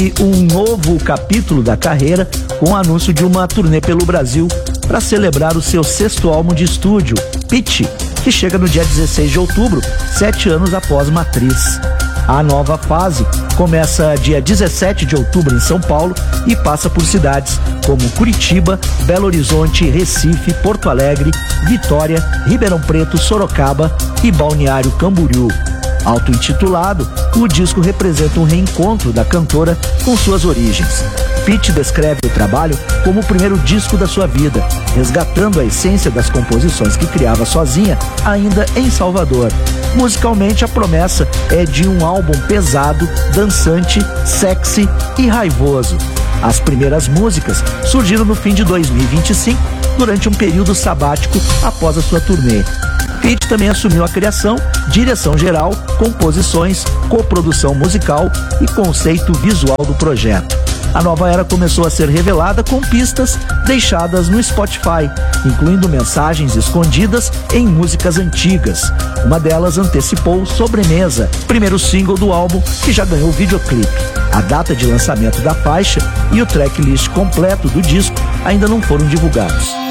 um novo capítulo da carreira com o anúncio de uma turnê pelo Brasil para celebrar o seu 6º álbum de estúdio, Pitty, que chega no dia 16 de outubro, 7 anos após Matriz. A nova fase começa dia 17 de outubro em São Paulo e passa por cidades como Curitiba, Belo Horizonte, Recife, Porto Alegre, Vitória, Ribeirão Preto, Sorocaba e Balneário Camboriú. Auto-intitulado, o disco representa um reencontro da cantora com suas origens. Pitty descreve o trabalho como o primeiro disco da sua vida, resgatando a essência das composições que criava sozinha, ainda em Salvador. Musicalmente, a promessa é de um álbum pesado, dançante, sexy e raivoso. As primeiras músicas surgiram no fim de 2025, durante um período sabático após a sua turnê. Pitty também assumiu a criação, direção geral, composições, coprodução musical e conceito visual do projeto. A nova era começou a ser revelada com pistas deixadas no Spotify, incluindo mensagens escondidas em músicas antigas. Uma delas antecipou Sobremesa, primeiro single do álbum, que já ganhou videoclipe. A data de lançamento da faixa e o tracklist completo do disco ainda não foram divulgados.